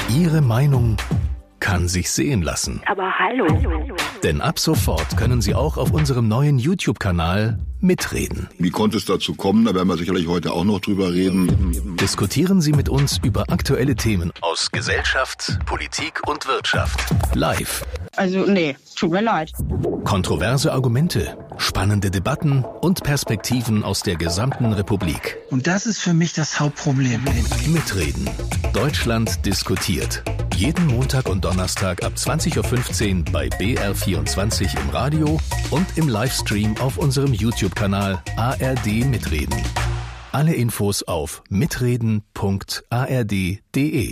Ihre Meinung kann sich sehen lassen. Aber hallo. Denn ab sofort können Sie auch auf unserem neuen YouTube-Kanal mitreden. Wie konnte es dazu kommen? Da werden wir sicherlich heute auch noch drüber reden. Diskutieren Sie mit uns über aktuelle Themen aus Gesellschaft, Politik und Wirtschaft. Live. Also nee, tut mir leid. Kontroverse Argumente, spannende Debatten und Perspektiven aus der gesamten Republik. Und das ist für mich das Hauptproblem. Mitreden. Deutschland diskutiert. Jeden Montag und Donnerstag ab 20.15 Uhr bei BR24 im Radio und im Livestream auf unserem YouTube-Kanal ARD Mitreden. Alle Infos auf mitreden.ard.de.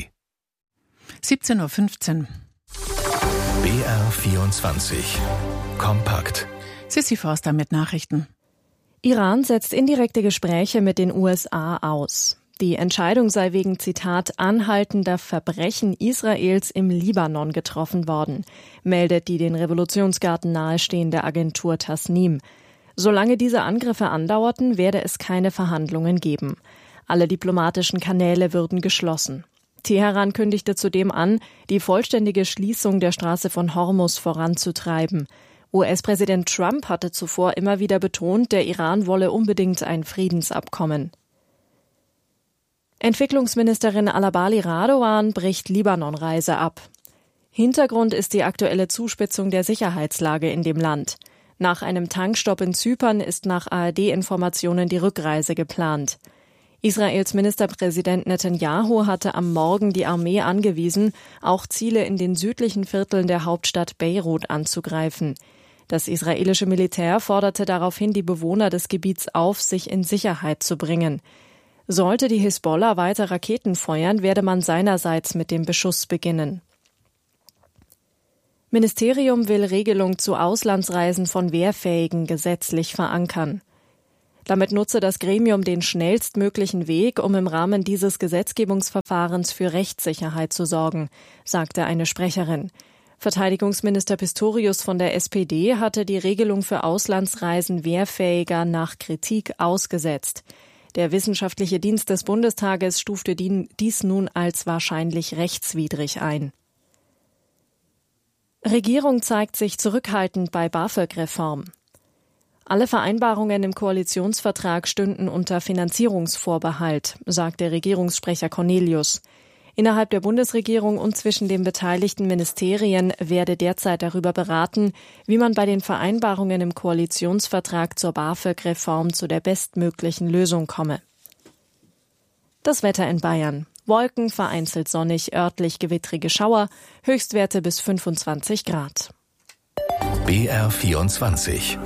17.15 Uhr. BR24. Kompakt. Sissi Forster mit Nachrichten. Iran setzt indirekte Gespräche mit den USA aus. Die Entscheidung sei wegen, Zitat, anhaltender Verbrechen Israels im Libanon getroffen worden, meldet die den Revolutionsgarden nahestehende Agentur Tasnim. Solange diese Angriffe andauerten, werde es keine Verhandlungen geben. Alle diplomatischen Kanäle würden geschlossen. Teheran kündigte zudem an, die vollständige Schließung der Straße von Hormuz voranzutreiben. US-Präsident Trump hatte zuvor immer wieder betont, der Iran wolle unbedingt ein Friedensabkommen. Entwicklungsministerin Alabali Radoan bricht Libanon-Reise ab. Hintergrund ist die aktuelle Zuspitzung der Sicherheitslage in dem Land. Nach einem Tankstopp in Zypern ist nach ARD-Informationen die Rückreise geplant. Israels Ministerpräsident Netanyahu hatte am Morgen die Armee angewiesen, auch Ziele in den südlichen Vierteln der Hauptstadt Beirut anzugreifen. Das israelische Militär forderte daraufhin die Bewohner des Gebiets auf, sich in Sicherheit zu bringen. Sollte die Hisbollah weiter Raketen feuern, werde man seinerseits mit dem Beschuss beginnen. Ministerium will Regelung zu Auslandsreisen von Wehrfähigen gesetzlich verankern. Damit nutze das Gremium den schnellstmöglichen Weg, um im Rahmen dieses Gesetzgebungsverfahrens für Rechtssicherheit zu sorgen, sagte eine Sprecherin. Verteidigungsminister Pistorius von der SPD hatte die Regelung für Auslandsreisen Wehrfähiger nach Kritik ausgesetzt. Der Wissenschaftliche Dienst des Bundestages stufte dies nun als wahrscheinlich rechtswidrig ein. Regierung zeigt sich zurückhaltend bei BAföG-Reform. Alle Vereinbarungen im Koalitionsvertrag stünden unter Finanzierungsvorbehalt, sagte Regierungssprecher Cornelius. Innerhalb der Bundesregierung und zwischen den beteiligten Ministerien werde derzeit darüber beraten, wie man bei den Vereinbarungen im Koalitionsvertrag zur BAföG-Reform zu der bestmöglichen Lösung komme. Das Wetter in Bayern. Wolken, vereinzelt sonnig, örtlich gewittrige Schauer, Höchstwerte bis 25 Grad. BR24.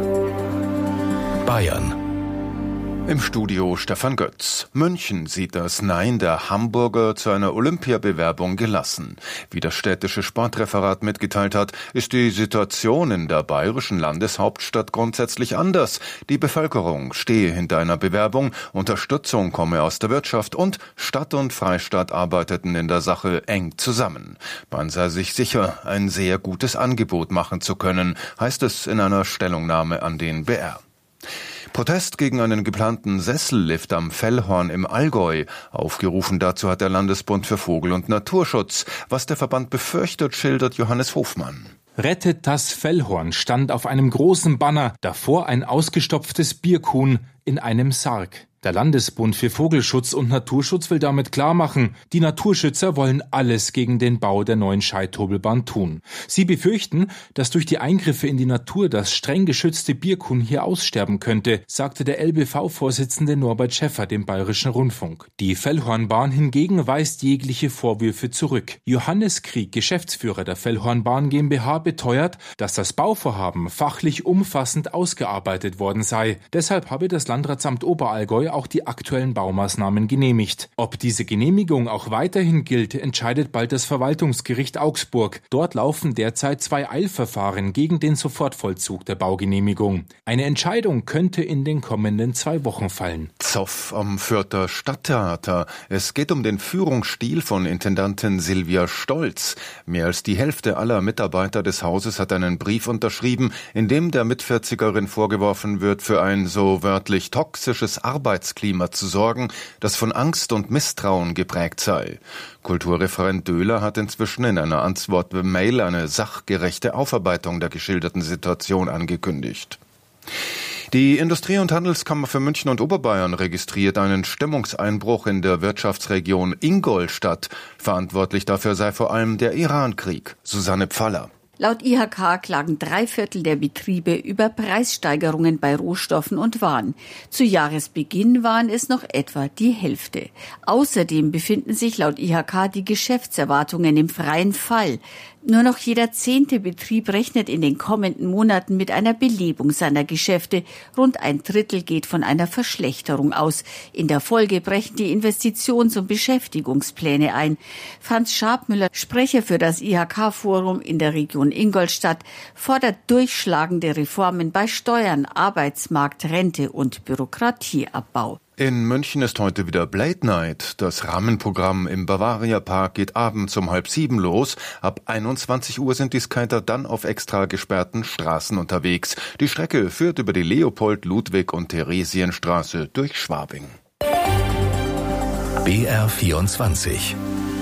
Bayern. Im Studio Stefan Götz. München sieht das Nein der Hamburger zu einer Olympiabewerbung gelassen. Wie das städtische Sportreferat mitgeteilt hat, ist die Situation in der bayerischen Landeshauptstadt grundsätzlich anders. Die Bevölkerung stehe hinter einer Bewerbung, Unterstützung komme aus der Wirtschaft und Stadt und Freistaat arbeiteten in der Sache eng zusammen. Man sei sich sicher, ein sehr gutes Angebot machen zu können, heißt es in einer Stellungnahme an den BR. Protest gegen einen geplanten Sessellift am Fellhorn im Allgäu. Aufgerufen dazu hat der Landesbund für Vogel- und Naturschutz. Was der Verband befürchtet, schildert Johannes Hofmann. Rettet das Fellhorn stand auf einem großen Banner, davor ein ausgestopftes Birkhuhn in einem Sarg. Der Landesbund für Vogelschutz und Naturschutz will damit klarmachen, die Naturschützer wollen alles gegen den Bau der neuen Scheithobelbahn tun. Sie befürchten, dass durch die Eingriffe in die Natur das streng geschützte Birkhuhn hier aussterben könnte, sagte der LBV-Vorsitzende Norbert Schäffer dem Bayerischen Rundfunk. Die Fellhornbahn hingegen weist jegliche Vorwürfe zurück. Johannes Krieg, Geschäftsführer der Fellhornbahn GmbH, beteuert, dass das Bauvorhaben fachlich umfassend ausgearbeitet worden sei. Deshalb habe das Landratsamt Oberallgäu auch die aktuellen Baumaßnahmen genehmigt. Ob diese Genehmigung auch weiterhin gilt, entscheidet bald das Verwaltungsgericht Augsburg. Dort laufen derzeit 2 Eilverfahren gegen den Sofortvollzug der Baugenehmigung. Eine Entscheidung könnte in den kommenden 2 Wochen fallen. Zoff am Fürther Stadttheater. Es geht um den Führungsstil von Intendantin Silvia Stolz. Mehr als die Hälfte aller Mitarbeiter des Hauses hat einen Brief unterschrieben, in dem der Mit-40erin vorgeworfen wird, für ein, so wörtlich, durch toxisches Arbeitsklima zu sorgen, das von Angst und Misstrauen geprägt sei. Kulturreferent Döhler hat inzwischen in einer Antwort-Mail eine sachgerechte Aufarbeitung der geschilderten Situation angekündigt. Die Industrie- und Handelskammer für München und Oberbayern registriert einen Stimmungseinbruch in der Wirtschaftsregion Ingolstadt. Verantwortlich dafür sei vor allem der Irankrieg. Susanne Pfaller. Laut IHK klagen 3/4 der Betriebe über Preissteigerungen bei Rohstoffen und Waren. Zu Jahresbeginn waren es noch etwa die Hälfte. Außerdem befinden sich laut IHK die Geschäftserwartungen im freien Fall. Nur noch jeder 10. Betrieb rechnet in den kommenden Monaten mit einer Belebung seiner Geschäfte. Rund 1/3 geht von einer Verschlechterung aus. In der Folge brechen die Investitions- und Beschäftigungspläne ein. Franz Schabmüller, Sprecher für das IHK-Forum in der Region Ingolstadt, fordert durchschlagende Reformen bei Steuern, Arbeitsmarkt, Rente und Bürokratieabbau. In München ist heute wieder Blade Night. Das Rahmenprogramm im Bavaria Park geht abends um 6:30 los. Ab 21 Uhr sind die Skater dann auf extra gesperrten Straßen unterwegs. Die Strecke führt über die Leopold-, Ludwig- und Theresienstraße durch Schwabing. BR24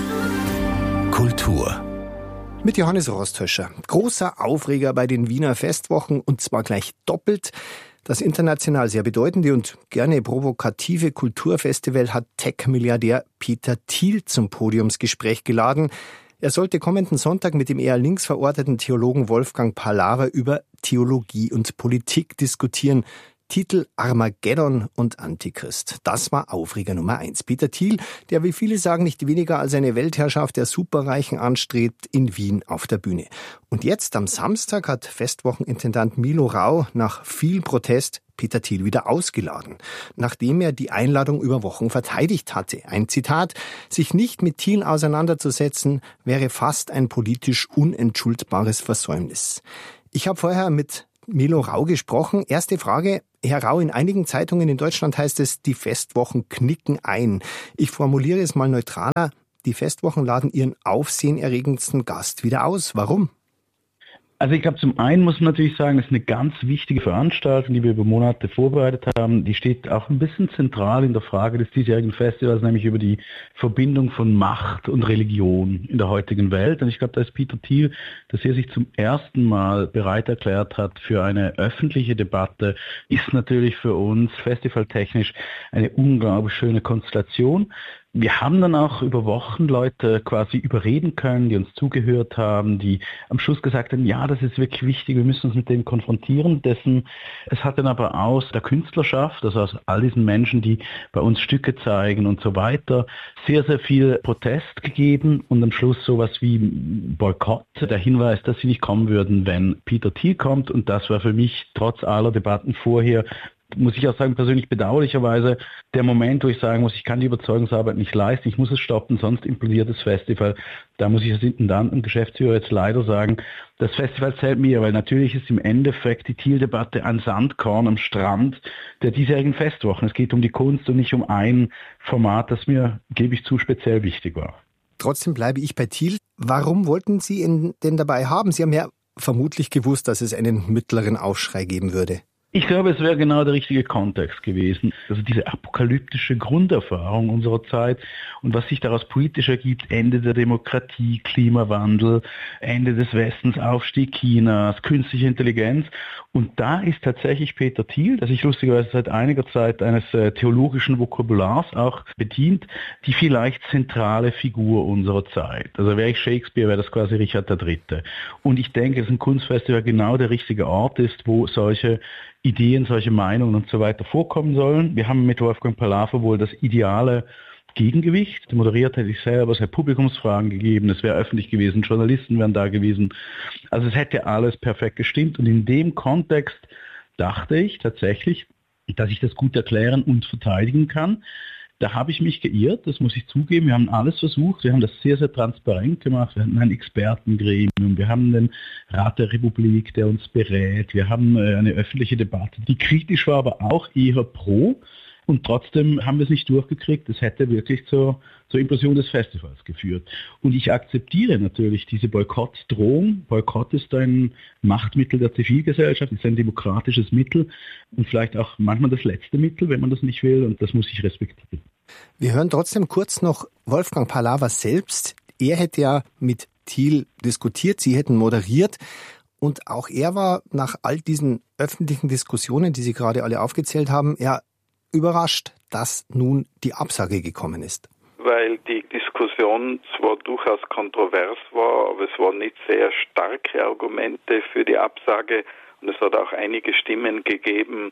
Kultur. Mit Johannes Rosthöscher. Großer Aufreger bei den Wiener Festwochen und zwar gleich doppelt. Das international sehr bedeutende und gerne provokative Kulturfestival hat Tech-Milliardär Peter Thiel zum Podiumsgespräch geladen. Er sollte kommenden Sonntag mit dem eher links verorteten Theologen Wolfgang Palaver über Theologie und Politik diskutieren. Titel Armageddon und Antichrist. Das war Aufreger Nummer 1. Peter Thiel, der wie viele sagen nicht weniger als eine Weltherrschaft der Superreichen anstrebt, in Wien auf der Bühne. Und jetzt am Samstag hat Festwochenintendant Milo Rau nach viel Protest Peter Thiel wieder ausgeladen, nachdem er die Einladung über Wochen verteidigt hatte. Ein Zitat: Sich nicht mit Thiel auseinanderzusetzen, wäre fast ein politisch unentschuldbares Versäumnis. Ich habe vorher mit Milo Rau gesprochen. Erste Frage, Herr Rau, in einigen Zeitungen in Deutschland heißt es, die Festwochen knicken ein. Ich formuliere es mal neutraler. Die Festwochen laden ihren aufsehenerregendsten Gast wieder aus. Warum? Also ich glaube, zum einen muss man natürlich sagen, das ist eine ganz wichtige Veranstaltung, die wir über Monate vorbereitet haben. Die steht auch ein bisschen zentral in der Frage des diesjährigen Festivals, nämlich über die Verbindung von Macht und Religion in der heutigen Welt. Und ich glaube, da ist Peter Thiel, dass er sich zum ersten Mal bereit erklärt hat für eine öffentliche Debatte, ist natürlich für uns festivaltechnisch eine unglaublich schöne Konstellation. Wir haben dann auch über Wochen Leute quasi überreden können, die uns zugehört haben, die am Schluss gesagt haben, ja, das ist wirklich wichtig, wir müssen uns mit dem konfrontieren. Es hat dann aber aus der Künstlerschaft, also aus all diesen Menschen, die bei uns Stücke zeigen und so weiter, sehr, sehr viel Protest gegeben und am Schluss sowas wie Boykott. Der Hinweis, dass sie nicht kommen würden, wenn Peter Thiel kommt, und das war für mich trotz aller Debatten vorher, muss ich auch sagen, persönlich bedauerlicherweise der Moment, wo ich sagen muss, ich kann die Überzeugungsarbeit nicht leisten, ich muss es stoppen, sonst implodiert das Festival. Da muss ich als Intendant und Geschäftsführer jetzt leider sagen, das Festival zählt mir, weil natürlich ist im Endeffekt die Thiel-Debatte ein Sandkorn am Strand der diesjährigen Festwochen. Es geht um die Kunst und nicht um ein Format, das mir, gebe ich zu, speziell wichtig war. Trotzdem bleibe ich bei Thiel. Warum wollten Sie ihn denn dabei haben? Sie haben ja vermutlich gewusst, dass es einen mittleren Aufschrei geben würde. Ich glaube, es wäre genau der richtige Kontext gewesen. Also diese apokalyptische Grunderfahrung unserer Zeit und was sich daraus politisch ergibt, Ende der Demokratie, Klimawandel, Ende des Westens, Aufstieg Chinas, künstliche Intelligenz. Und da ist tatsächlich Peter Thiel, der sich lustigerweise seit einiger Zeit eines theologischen Vokabulars auch bedient, die vielleicht zentrale Figur unserer Zeit. Also wäre ich Shakespeare, wäre das quasi Richard III. Und ich denke, dass ein Kunstfestival genau der richtige Ort ist, wo solche Ideen, solche Meinungen und so weiter vorkommen sollen. Wir haben mit Wolfgang Palaver wohl das ideale Gegengewicht. Moderiert hätte ich selber, es hätte Publikumsfragen gegeben, es wäre öffentlich gewesen, Journalisten wären da gewesen. Also es hätte alles perfekt gestimmt und in dem Kontext dachte ich tatsächlich, dass ich das gut erklären und verteidigen kann. Da habe ich mich geirrt, das muss ich zugeben. Wir haben alles versucht, wir haben das sehr, sehr transparent gemacht. Wir hatten ein Expertengremium, wir haben den Rat der Republik, der uns berät. Wir haben eine öffentliche Debatte, die kritisch war, aber auch eher pro. Und trotzdem haben wir es nicht durchgekriegt. Es hätte wirklich zur Implosion des Festivals geführt. Und ich akzeptiere natürlich diese Boykottdrohung. Boykott ist ein Machtmittel der Zivilgesellschaft, ist ein demokratisches Mittel und vielleicht auch manchmal das letzte Mittel, wenn man das nicht will. Und das muss ich respektieren. Wir hören trotzdem kurz noch Wolfgang Pahlaver selbst. Er hätte ja mit Thiel diskutiert, Sie hätten moderiert. Und auch er war nach all diesen öffentlichen Diskussionen, die Sie gerade alle aufgezählt haben, ja überrascht, dass nun die Absage gekommen ist. Weil die Diskussion zwar durchaus kontrovers war, aber es waren nicht sehr starke Argumente für die Absage. Und es hat auch einige Stimmen gegeben,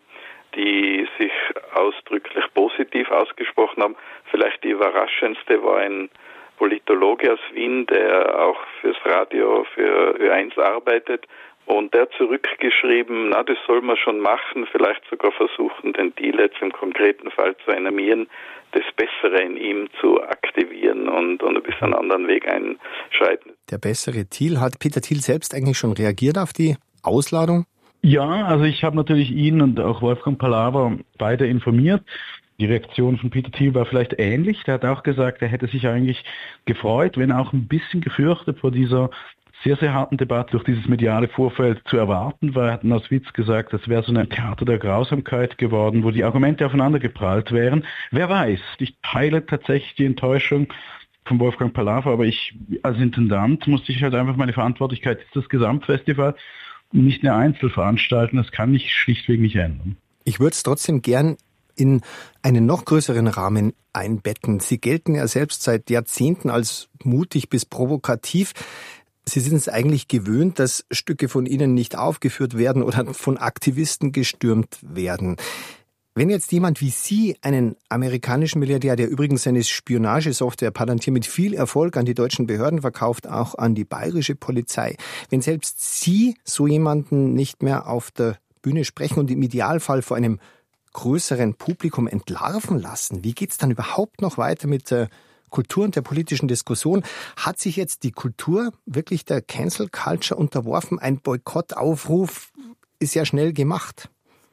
die sich ausdrücklich positiv ausgesprochen haben. Vielleicht die überraschendste war ein Politologe aus Wien, der auch fürs Radio, für Ö1 arbeitet. Und der hat zurückgeschrieben, das soll man schon machen, vielleicht sogar versuchen, den Thiel jetzt im konkreten Fall zu animieren, das Bessere in ihm zu aktivieren und ein bisschen einen anderen Weg einschreiten. Der bessere Thiel, hat Peter Thiel selbst eigentlich schon reagiert auf die Ausladung? Ja, also ich habe natürlich ihn und auch Wolfgang Pahlaver beide informiert. Die Reaktion von Peter Thiel war vielleicht ähnlich. Der hat auch gesagt, er hätte sich eigentlich gefreut, wenn auch ein bisschen gefürchtet vor dieser sehr, sehr harten Debatte durch dieses mediale Vorfeld zu erwarten war. Er hat aus Witz gesagt, das wäre so ein Theater der Grausamkeit geworden, wo die Argumente aufeinander geprallt wären. Wer weiß, ich teile tatsächlich die Enttäuschung von Wolfgang Pahlaver, aber ich als Intendant musste ich halt einfach meine Verantwortlichkeit, ist das Gesamtfestival, nicht eine Einzelveranstaltung, das kann ich schlichtweg nicht ändern. Ich würde es trotzdem gern in einen noch größeren Rahmen einbetten. Sie gelten ja selbst seit Jahrzehnten als mutig bis provokativ. Sie sind es eigentlich gewöhnt, dass Stücke von Ihnen nicht aufgeführt werden oder von Aktivisten gestürmt werden. Wenn jetzt jemand wie Sie einen amerikanischen Milliardär, der übrigens seine Spionagesoftware Palantir mit viel Erfolg an die deutschen Behörden verkauft, auch an die bayerische Polizei, wenn selbst Sie so jemanden nicht mehr auf der Bühne sprechen und im Idealfall vor einem größeren Publikum entlarven lassen, wie geht's dann überhaupt noch weiter mit der Kultur und der politischen Diskussion? Hat sich jetzt die Kultur wirklich der Cancel Culture unterworfen? Ein Boykottaufruf ist ja schnell gemacht.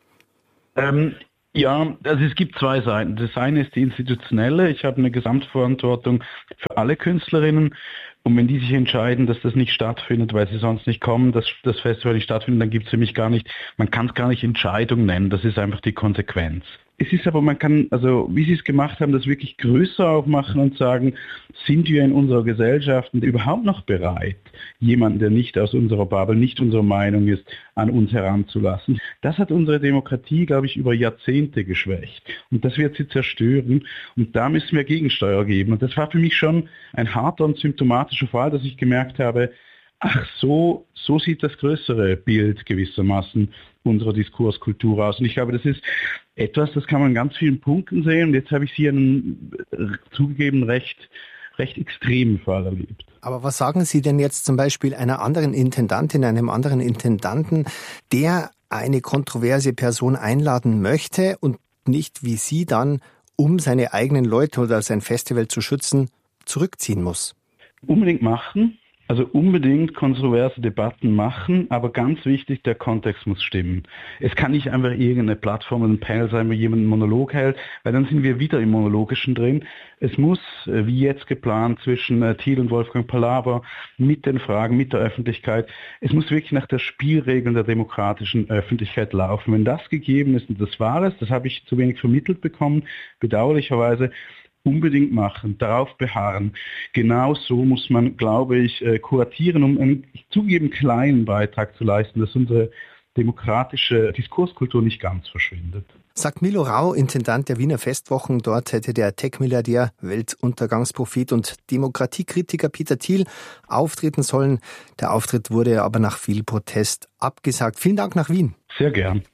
Ja, also es gibt zwei Seiten. Das eine ist die institutionelle. Ich habe eine Gesamtverantwortung für alle Künstlerinnen. Und wenn die sich entscheiden, dass das nicht stattfindet, weil sie sonst nicht kommen, dass das Festival nicht stattfindet, dann gibt es für mich gar nicht, man kann es gar nicht Entscheidung nennen, das ist einfach die Konsequenz. Es ist aber, man kann, also wie Sie es gemacht haben, das wirklich größer aufmachen und sagen, sind wir in unserer Gesellschaft überhaupt noch bereit, jemanden, der nicht aus unserer Bubble, nicht unserer Meinung ist, an uns heranzulassen. Das hat unsere Demokratie, glaube ich, über Jahrzehnte geschwächt. Und das wird sie zerstören. Und da müssen wir Gegensteuer geben. Und das war für mich schon ein harter und symptomatischer Fall, dass ich gemerkt habe, ach, so sieht das größere Bild gewissermaßen unserer Diskurskultur aus. Und ich glaube, das ist etwas, das kann man in ganz vielen Punkten sehen. Und jetzt habe ich hier einen zugegeben recht extremen Fall erlebt. Aber was sagen Sie denn jetzt zum Beispiel einer anderen Intendantin, einem anderen Intendanten, der eine kontroverse Person einladen möchte und nicht wie Sie dann, um seine eigenen Leute oder sein Festival zu schützen, zurückziehen muss? Unbedingt machen. Also unbedingt kontroverse Debatten machen, aber ganz wichtig, der Kontext muss stimmen. Es kann nicht einfach irgendeine Plattform, ein Panel sein, wo jemand einen Monolog hält, weil dann sind wir wieder im Monologischen drin. Es muss, wie jetzt geplant, zwischen Thiel und Wolfgang Pahlaver mit den Fragen, mit der Öffentlichkeit, es muss wirklich nach der Spielregeln der demokratischen Öffentlichkeit laufen. Wenn das gegeben ist, und das war es, das habe ich zu wenig vermittelt bekommen, bedauerlicherweise, unbedingt machen, darauf beharren. Genau so muss man, glaube ich, kuratieren, um einen zugegeben kleinen Beitrag zu leisten, dass unsere demokratische Diskurskultur nicht ganz verschwindet. Sagt Milo Rau, Intendant der Wiener Festwochen. Dort hätte der Tech-Milliardär, Weltuntergangsprophet und Demokratiekritiker Peter Thiel auftreten sollen. Der Auftritt wurde aber nach viel Protest abgesagt. Vielen Dank nach Wien. Sehr gern.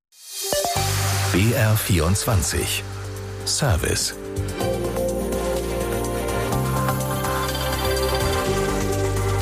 BR24 Service.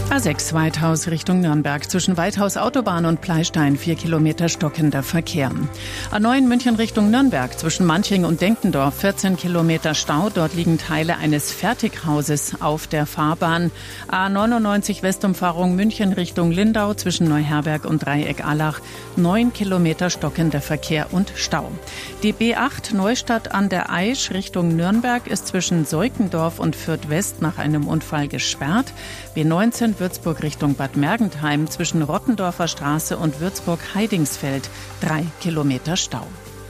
A6 Weithaus Richtung Nürnberg. Zwischen Weithaus Autobahn und Pleistein 4 Kilometer stockender Verkehr. A9 München Richtung Nürnberg. Zwischen Manching und Denkendorf 14 Kilometer Stau. Dort liegen Teile eines Fertighauses auf der Fahrbahn. A99 Westumfahrung München Richtung Lindau. Zwischen Neuherberg und Dreieck-Allach 9 Kilometer stockender Verkehr und Stau. Die B8 Neustadt an der Aisch Richtung Nürnberg ist zwischen Seukendorf und Fürth West nach einem Unfall gesperrt. B19 Würzburg Richtung Bad Mergentheim zwischen Rottendorfer Straße und Würzburg-Heidingsfeld 3 Kilometer Stau.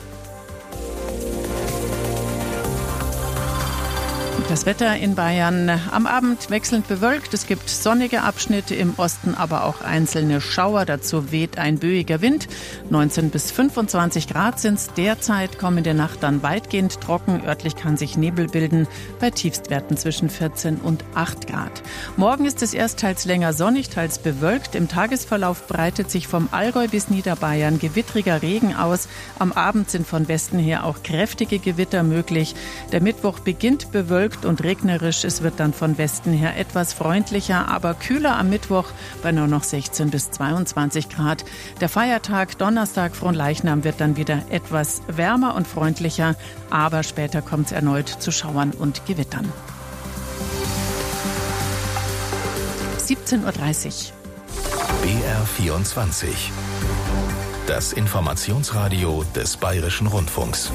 Das Wetter in Bayern am Abend wechselnd bewölkt. Es gibt sonnige Abschnitte im Osten, aber auch einzelne Schauer. Dazu weht ein böiger Wind. 19 bis 25 Grad sind es derzeit. Kommende Nacht dann weitgehend trocken. Örtlich kann sich Nebel bilden bei Tiefstwerten zwischen 14 und 8 Grad. Morgen ist es erst teils länger sonnig, teils bewölkt. Im Tagesverlauf breitet sich vom Allgäu bis Niederbayern gewittriger Regen aus. Am Abend sind von Westen her auch kräftige Gewitter möglich. Der Mittwoch beginnt bewölkt und regnerisch. Es wird dann von Westen her etwas freundlicher, aber kühler am Mittwoch bei nur noch 16 bis 22 Grad. Der Feiertag Donnerstag Fronleichnam wird dann wieder etwas wärmer und freundlicher, aber später kommt es erneut zu Schauern und Gewittern. 17:30 Uhr. BR24. Das Informationsradio des Bayerischen Rundfunks.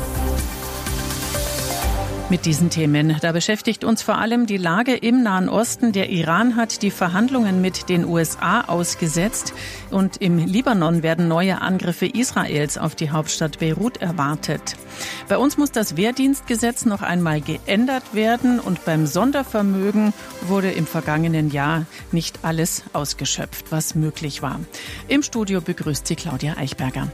Mit diesen Themen. Da beschäftigt uns vor allem die Lage im Nahen Osten. Der Iran hat die Verhandlungen mit den USA ausgesetzt und im Libanon werden neue Angriffe Israels auf die Hauptstadt Beirut erwartet. Bei uns muss das Wehrdienstgesetz noch einmal geändert werden und beim Sondervermögen wurde im vergangenen Jahr nicht alles ausgeschöpft, was möglich war. Im Studio begrüßt sie Claudia Eichberger.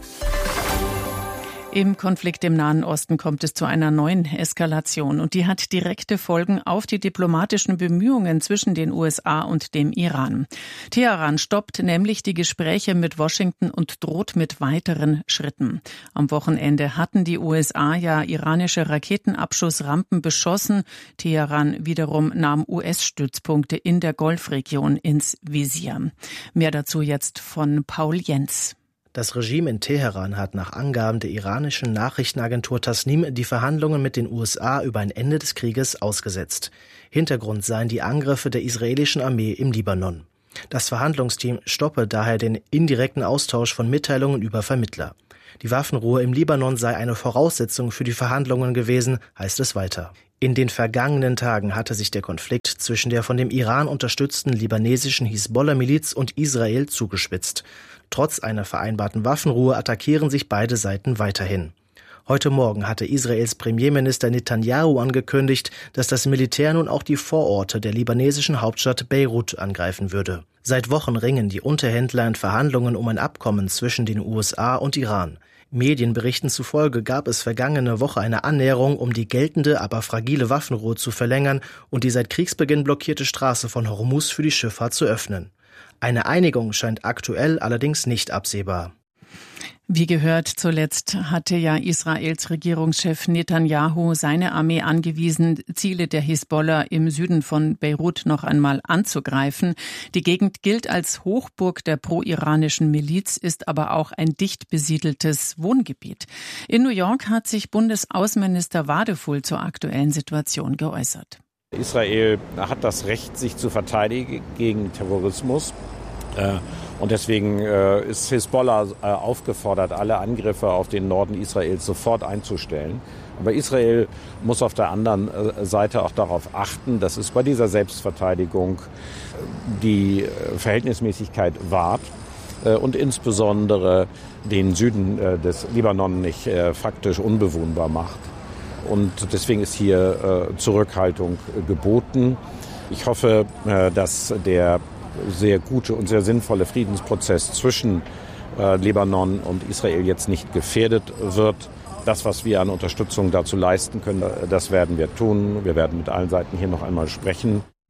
Im Konflikt im Nahen Osten kommt es zu einer neuen Eskalation und die hat direkte Folgen auf die diplomatischen Bemühungen zwischen den USA und dem Iran. Teheran stoppt nämlich die Gespräche mit Washington und droht mit weiteren Schritten. Am Wochenende hatten die USA ja iranische Raketenabschussrampen beschossen. Teheran wiederum nahm US-Stützpunkte in der Golfregion ins Visier. Mehr dazu jetzt von Paul Jens. Das Regime in Teheran hat nach Angaben der iranischen Nachrichtenagentur Tasnim die Verhandlungen mit den USA über ein Ende des Krieges ausgesetzt. Hintergrund seien die Angriffe der israelischen Armee im Libanon. Das Verhandlungsteam stoppe daher den indirekten Austausch von Mitteilungen über Vermittler. Die Waffenruhe im Libanon sei eine Voraussetzung für die Verhandlungen gewesen, heißt es weiter. In den vergangenen Tagen hatte sich der Konflikt zwischen der von dem Iran unterstützten libanesischen Hisbollah-Miliz und Israel zugespitzt. Trotz einer vereinbarten Waffenruhe attackieren sich beide Seiten weiterhin. Heute Morgen hatte Israels Premierminister Netanyahu angekündigt, dass das Militär nun auch die Vororte der libanesischen Hauptstadt Beirut angreifen würde. Seit Wochen ringen die Unterhändler in Verhandlungen um ein Abkommen zwischen den USA und Iran. Medienberichten zufolge gab es vergangene Woche eine Annäherung, um die geltende, aber fragile Waffenruhe zu verlängern und die seit Kriegsbeginn blockierte Straße von Hormuz für die Schifffahrt zu öffnen. Eine Einigung scheint aktuell allerdings nicht absehbar. Wie gehört, zuletzt hatte ja Israels Regierungschef Netanyahu seine Armee angewiesen, Ziele der Hisbollah im Süden von Beirut noch einmal anzugreifen. Die Gegend gilt als Hochburg der pro-iranischen Miliz, ist aber auch ein dicht besiedeltes Wohngebiet. In New York hat sich Bundesaußenminister Wadefuhl zur aktuellen Situation geäußert. Israel hat das Recht, sich zu verteidigen gegen Terrorismus. Und deswegen ist Hisbollah aufgefordert, alle Angriffe auf den Norden Israels sofort einzustellen. Aber Israel muss auf der anderen Seite auch darauf achten, dass es bei dieser Selbstverteidigung die Verhältnismäßigkeit wahrt und insbesondere den Süden des Libanon nicht faktisch unbewohnbar macht. Und deswegen ist hier Zurückhaltung geboten. Ich hoffe, dass der sehr gute und sehr sinnvolle Friedensprozess zwischen Libanon und Israel jetzt nicht gefährdet wird. Das, was wir an Unterstützung dazu leisten können, das werden wir tun. Wir werden mit allen Seiten hier noch einmal sprechen.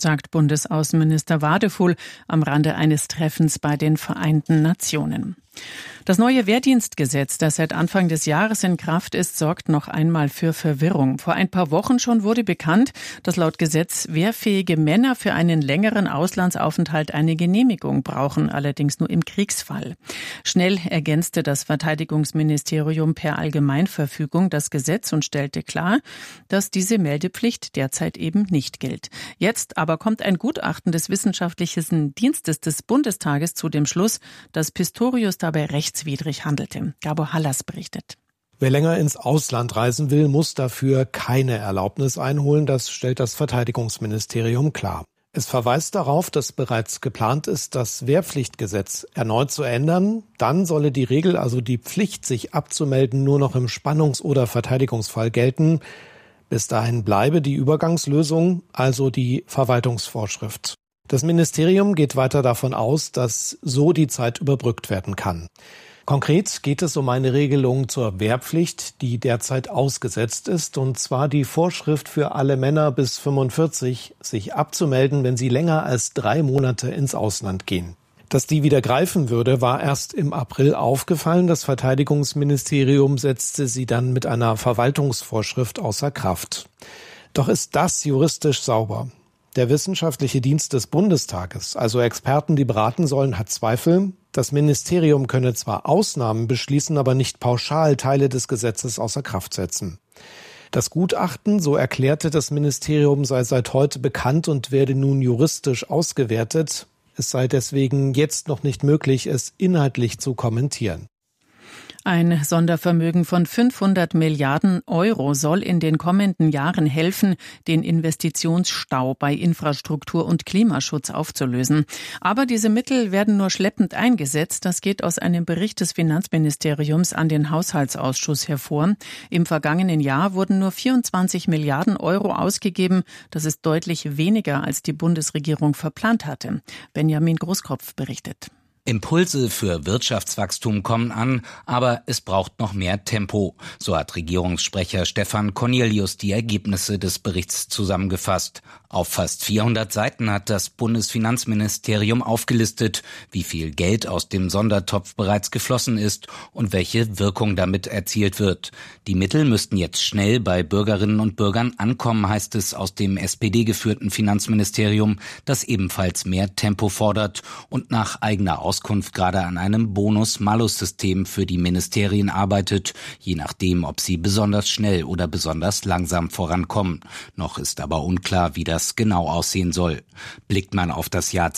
sagt Bundesaußenminister Wadefuhl am Rande eines Treffens bei den Vereinten Nationen. Das neue Wehrdienstgesetz, das seit Anfang des Jahres in Kraft ist, sorgt noch einmal für Verwirrung. Vor ein paar Wochen schon wurde bekannt, dass laut Gesetz wehrfähige Männer für einen längeren Auslandsaufenthalt eine Genehmigung brauchen, allerdings nur im Kriegsfall. Schnell ergänzte das Verteidigungsministerium per Allgemeinverfügung das Gesetz und stellte klar, dass diese Meldepflicht derzeit eben nicht gilt. Jetzt aber kommt ein Gutachten des Wissenschaftlichen Dienstes des Bundestages zu dem Schluss, dass Pistorius dabei rechtswidrig handelte. Gabor Hallas berichtet. Wer länger ins Ausland reisen will, muss dafür keine Erlaubnis einholen. Das stellt das Verteidigungsministerium klar. Es verweist darauf, dass bereits geplant ist, das Wehrpflichtgesetz erneut zu ändern. Dann solle die Regel, also die Pflicht, sich abzumelden, nur noch im Spannungs- oder Verteidigungsfall gelten. Bis dahin bleibe die Übergangslösung, also die Verwaltungsvorschrift. Das Ministerium geht weiter davon aus, dass so die Zeit überbrückt werden kann. Konkret geht es um eine Regelung zur Wehrpflicht, die derzeit ausgesetzt ist, und zwar die Vorschrift für alle Männer bis 45, sich abzumelden, wenn sie länger als 3 Monate ins Ausland gehen. Dass die wieder greifen würde, war erst im April aufgefallen. Das Verteidigungsministerium setzte sie dann mit einer Verwaltungsvorschrift außer Kraft. Doch ist das juristisch sauber? Der Wissenschaftliche Dienst des Bundestages, also Experten, die beraten sollen, hat Zweifel. Das Ministerium könne zwar Ausnahmen beschließen, aber nicht pauschal Teile des Gesetzes außer Kraft setzen. Das Gutachten, so erklärte das Ministerium, sei seit heute bekannt und werde nun juristisch ausgewertet. Es sei deswegen jetzt noch nicht möglich, es inhaltlich zu kommentieren. Ein Sondervermögen von 500 Milliarden Euro soll in den kommenden Jahren helfen, den Investitionsstau bei Infrastruktur und Klimaschutz aufzulösen. Aber diese Mittel werden nur schleppend eingesetzt. Das geht aus einem Bericht des Finanzministeriums an den Haushaltsausschuss hervor. Im vergangenen Jahr wurden nur 24 Milliarden Euro ausgegeben. Das ist deutlich weniger, als die Bundesregierung verplant hatte. Benjamin Großkopf berichtet. Impulse für Wirtschaftswachstum kommen an, aber es braucht noch mehr Tempo. So hat Regierungssprecher Stefan Cornelius die Ergebnisse des Berichts zusammengefasst. Auf fast 400 Seiten hat das Bundesfinanzministerium aufgelistet, wie viel Geld aus dem Sondertopf bereits geflossen ist und welche Wirkung damit erzielt wird. Die Mittel müssten jetzt schnell bei Bürgerinnen und Bürgern ankommen, heißt es aus dem SPD-geführten Finanzministerium, das ebenfalls mehr Tempo fordert und nach eigener Auskunft gerade an einem Bonus-Malus-System für die Ministerien arbeitet, je nachdem, ob sie besonders schnell oder besonders langsam vorankommen. Noch ist aber unklar, wie das genau aussehen soll. Blickt man auf das Jahr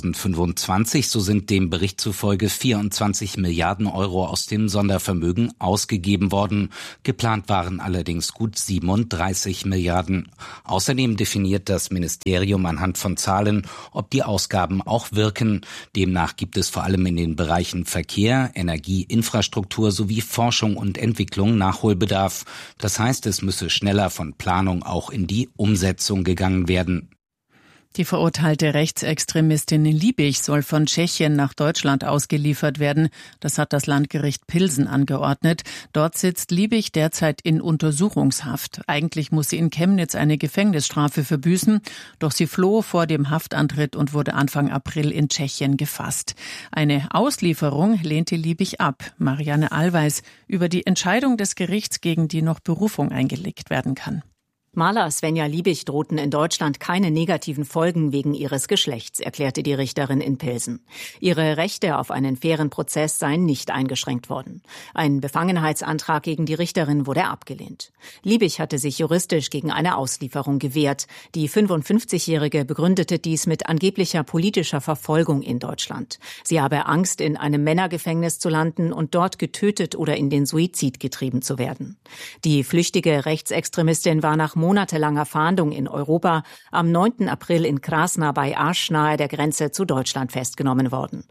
2025, so sind dem Bericht zufolge 24 Milliarden Euro aus dem Sondervermögen ausgegeben worden. Geplant waren allerdings gut 37 Milliarden. Außerdem definiert das Ministerium anhand von Zahlen, ob die Ausgaben auch wirken. Demnach gibt es vor allem in den Bereichen Verkehr, Energie, Infrastruktur sowie Forschung und Entwicklung Nachholbedarf. Das heißt, es müsse schneller von Planung auch in die Umsetzung gegangen werden. Die verurteilte Rechtsextremistin Liebig soll von Tschechien nach Deutschland ausgeliefert werden. Das hat das Landgericht Pilsen angeordnet. Dort sitzt Liebig derzeit in Untersuchungshaft. Eigentlich muss sie in Chemnitz eine Gefängnisstrafe verbüßen. Doch sie floh vor dem Haftantritt und wurde Anfang April in Tschechien gefasst. Eine Auslieferung lehnte Liebig ab. Marianne Allweis über die Entscheidung des Gerichts, gegen die noch Berufung eingelegt werden kann. Maler Svenja Liebig drohten in Deutschland keine negativen Folgen wegen ihres Geschlechts, erklärte die Richterin in Pilsen. Ihre Rechte auf einen fairen Prozess seien nicht eingeschränkt worden. Ein Befangenheitsantrag gegen die Richterin wurde abgelehnt. Liebig hatte sich juristisch gegen eine Auslieferung gewehrt. Die 55-Jährige begründete dies mit angeblicher politischer Verfolgung in Deutschland. Sie habe Angst, in einem Männergefängnis zu landen und dort getötet oder in den Suizid getrieben zu werden. Die flüchtige Rechtsextremistin war nach monatelanger Fahndung in Europa am 9. April in Krasna bei Asch nahe der Grenze zu Deutschland festgenommen worden.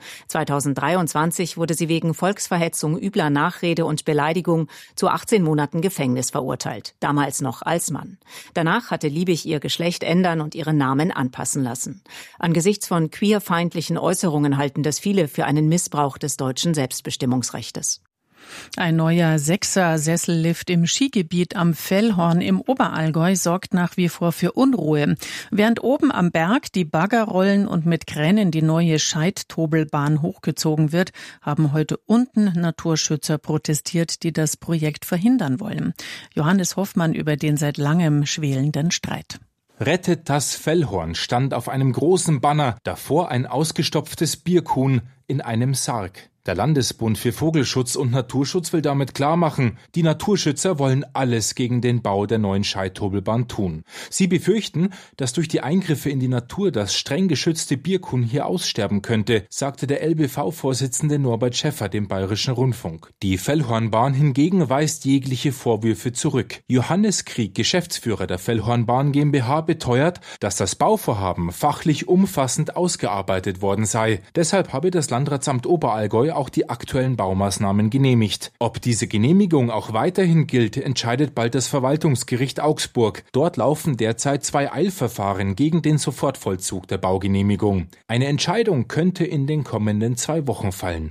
2023 wurde sie wegen Volksverhetzung, übler Nachrede und Beleidigung zu 18 Monaten Gefängnis verurteilt, damals noch als Mann. Danach hatte Liebig ihr Geschlecht ändern und ihren Namen anpassen lassen. Angesichts von queerfeindlichen Äußerungen halten das viele für einen Missbrauch des deutschen Selbstbestimmungsrechtes. Ein neuer 6er-Sessellift im Skigebiet am Fellhorn im Oberallgäu sorgt nach wie vor für Unruhe. Während oben am Berg die Bagger rollen und mit Kränen die neue Scheidtobelbahn hochgezogen wird, haben heute unten Naturschützer protestiert, die das Projekt verhindern wollen. Johannes Hoffmann über den seit langem schwelenden Streit. Rettet das Fellhorn stand auf einem großen Banner, davor ein ausgestopftes Birkhuhn in einem Sarg. Der Landesbund für Vogelschutz und Naturschutz will damit klarmachen, die Naturschützer wollen alles gegen den Bau der neuen Scheidtobelbahn tun. Sie befürchten, dass durch die Eingriffe in die Natur das streng geschützte Birkhuhn hier aussterben könnte, sagte der LBV-Vorsitzende Norbert Schäffer dem Bayerischen Rundfunk. Die Fellhornbahn hingegen weist jegliche Vorwürfe zurück. Johannes Krieg, Geschäftsführer der Fellhornbahn GmbH, beteuert, dass das Bauvorhaben fachlich umfassend ausgearbeitet worden sei. Deshalb habe das Landratsamt Oberallgäu auch die aktuellen Baumaßnahmen genehmigt. Ob diese Genehmigung auch weiterhin gilt, entscheidet bald das Verwaltungsgericht Augsburg. Dort laufen derzeit 2 Eilverfahren gegen den Sofortvollzug der Baugenehmigung. Eine Entscheidung könnte in den kommenden 2 Wochen fallen.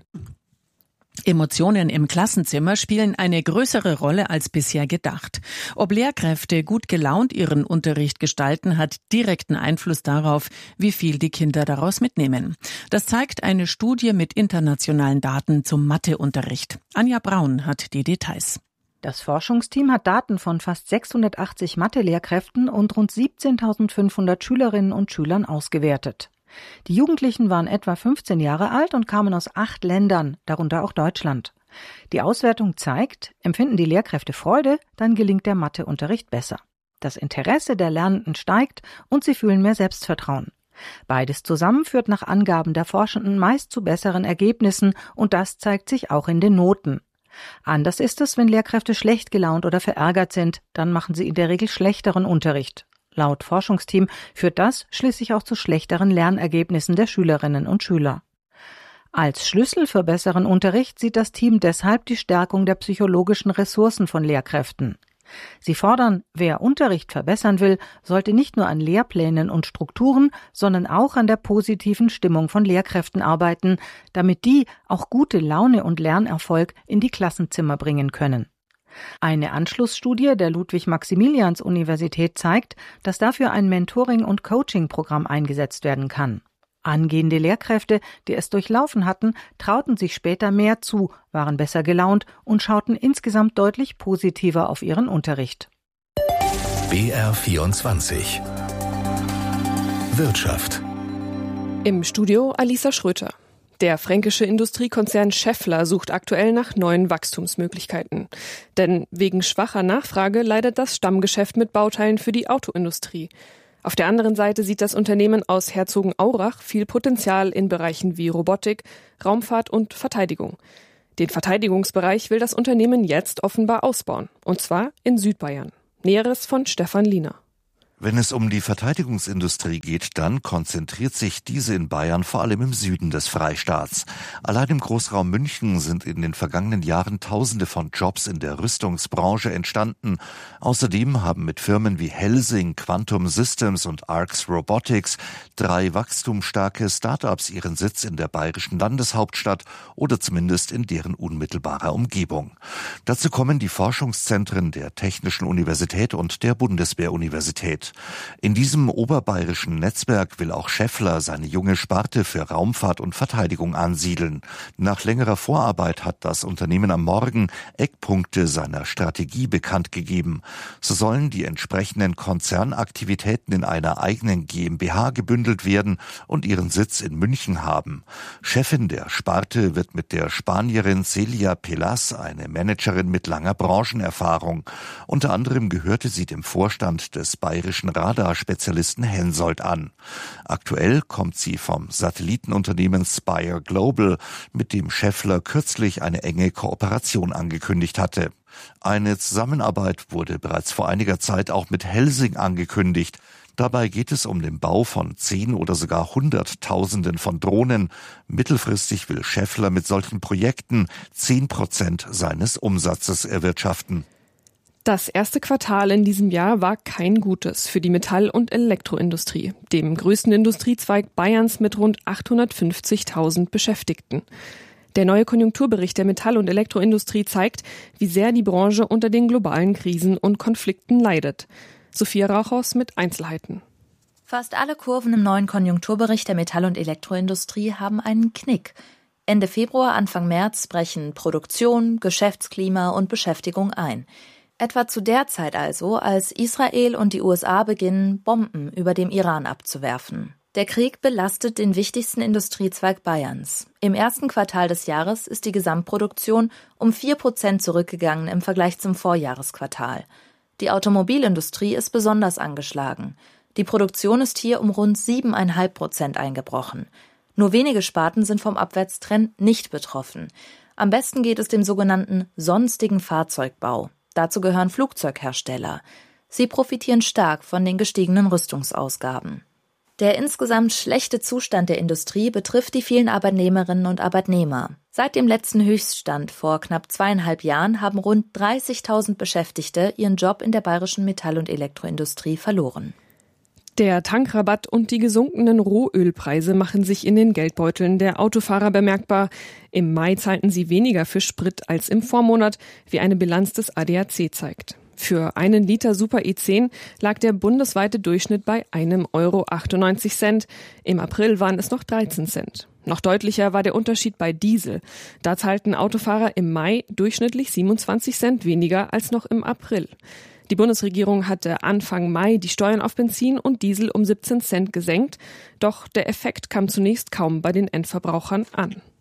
Emotionen im Klassenzimmer spielen eine größere Rolle als bisher gedacht. Ob Lehrkräfte gut gelaunt ihren Unterricht gestalten, hat direkten Einfluss darauf, wie viel die Kinder daraus mitnehmen. Das zeigt eine Studie mit internationalen Daten zum Matheunterricht. Anja Braun hat die Details. Das Forschungsteam hat Daten von fast 680 Mathe-Lehrkräften und rund 17.500 Schülerinnen und Schülern ausgewertet. Die Jugendlichen waren etwa 15 Jahre alt und kamen aus 8 Ländern, darunter auch Deutschland. Die Auswertung zeigt, empfinden die Lehrkräfte Freude, dann gelingt der Matheunterricht besser. Das Interesse der Lernenden steigt und sie fühlen mehr Selbstvertrauen. Beides zusammen führt nach Angaben der Forschenden meist zu besseren Ergebnissen und das zeigt sich auch in den Noten. Anders ist es, wenn Lehrkräfte schlecht gelaunt oder verärgert sind, dann machen sie in der Regel schlechteren Unterricht. Laut Forschungsteam führt das schließlich auch zu schlechteren Lernergebnissen der Schülerinnen und Schüler. Als Schlüssel für besseren Unterricht sieht das Team deshalb die Stärkung der psychologischen Ressourcen von Lehrkräften. Sie fordern, wer Unterricht verbessern will, sollte nicht nur an Lehrplänen und Strukturen, sondern auch an der positiven Stimmung von Lehrkräften arbeiten, damit die auch gute Laune und Lernerfolg in die Klassenzimmer bringen können. Eine Anschlussstudie der Ludwig-Maximilians-Universität zeigt, dass dafür ein Mentoring- und Coaching-Programm eingesetzt werden kann. Angehende Lehrkräfte, die es durchlaufen hatten, trauten sich später mehr zu, waren besser gelaunt und schauten insgesamt deutlich positiver auf ihren Unterricht. BR24 Wirtschaft. Im Studio Alisa Schröter. Der fränkische Industriekonzern Schaeffler sucht aktuell nach neuen Wachstumsmöglichkeiten. Denn wegen schwacher Nachfrage leidet das Stammgeschäft mit Bauteilen für die Autoindustrie. Auf der anderen Seite sieht das Unternehmen aus Herzogenaurach viel Potenzial in Bereichen wie Robotik, Raumfahrt und Verteidigung. Den Verteidigungsbereich will das Unternehmen jetzt offenbar ausbauen. Und zwar in Südbayern. Näheres von Stefan Liener. Wenn es um die Verteidigungsindustrie geht, dann konzentriert sich diese in Bayern vor allem im Süden des Freistaats. Allein im Großraum München sind in den vergangenen Jahren Tausende von Jobs in der Rüstungsbranche entstanden. Außerdem haben mit Firmen wie Helsing, Quantum Systems und Arx Robotics 3 wachstumsstarke Start-ups ihren Sitz in der bayerischen Landeshauptstadt oder zumindest in deren unmittelbarer Umgebung. Dazu kommen die Forschungszentren der Technischen Universität und der Bundeswehruniversität. In diesem oberbayerischen Netzwerk will auch Schaeffler seine junge Sparte für Raumfahrt und Verteidigung ansiedeln. Nach längerer Vorarbeit hat das Unternehmen am Morgen Eckpunkte seiner Strategie bekannt gegeben. So sollen die entsprechenden Konzernaktivitäten in einer eigenen GmbH gebündelt werden und ihren Sitz in München haben. Chefin der Sparte wird mit der Spanierin Celia Pelas, eine Managerin mit langer Branchenerfahrung. Unter anderem gehörte sie dem Vorstand des bayerischen Radarspezialisten Hensoldt an. Aktuell kommt sie vom Satellitenunternehmen Spire Global, mit dem Schaeffler kürzlich eine enge Kooperation angekündigt hatte. Eine Zusammenarbeit wurde bereits vor einiger Zeit auch mit Helsing angekündigt. Dabei geht es um den Bau von 10 oder sogar Hunderttausenden von Drohnen. Mittelfristig will Schaeffler mit solchen Projekten 10% seines Umsatzes erwirtschaften. Das erste Quartal in diesem Jahr war kein gutes für die Metall- und Elektroindustrie, dem größten Industriezweig Bayerns mit rund 850.000 Beschäftigten. Der neue Konjunkturbericht der Metall- und Elektroindustrie zeigt, wie sehr die Branche unter den globalen Krisen und Konflikten leidet. Sophia Rauchhaus mit Einzelheiten. Fast alle Kurven im neuen Konjunkturbericht der Metall- und Elektroindustrie haben einen Knick. Ende Februar, Anfang März brechen Produktion, Geschäftsklima und Beschäftigung ein. Etwa zu der Zeit also, als Israel und die USA beginnen, Bomben über dem Iran abzuwerfen. Der Krieg belastet den wichtigsten Industriezweig Bayerns. Im ersten Quartal des Jahres ist die Gesamtproduktion um 4% zurückgegangen im Vergleich zum Vorjahresquartal. Die Automobilindustrie ist besonders angeschlagen. Die Produktion ist hier um rund 7,5% eingebrochen. Nur wenige Sparten sind vom Abwärtstrend nicht betroffen. Am besten geht es dem sogenannten sonstigen Fahrzeugbau. Dazu gehören Flugzeughersteller. Sie profitieren stark von den gestiegenen Rüstungsausgaben. Der insgesamt schlechte Zustand der Industrie betrifft die vielen Arbeitnehmerinnen und Arbeitnehmer. Seit dem letzten Höchststand vor knapp 2,5 Jahren haben rund 30.000 Beschäftigte ihren Job in der bayerischen Metall- und Elektroindustrie verloren. Der Tankrabatt und die gesunkenen Rohölpreise machen sich in den Geldbeuteln der Autofahrer bemerkbar. Im Mai zahlten sie weniger für Sprit als im Vormonat, wie eine Bilanz des ADAC zeigt. Für einen Liter Super E10 lag der bundesweite Durchschnitt bei 1,98 €. Im April waren es noch 13 Cent. Noch deutlicher war der Unterschied bei Diesel. Da zahlten Autofahrer im Mai durchschnittlich 27 Cent weniger als noch im April. Die Bundesregierung hatte Anfang Mai die Steuern auf Benzin und Diesel um 17 Cent gesenkt. Doch der Effekt kam zunächst kaum bei den Endverbrauchern an.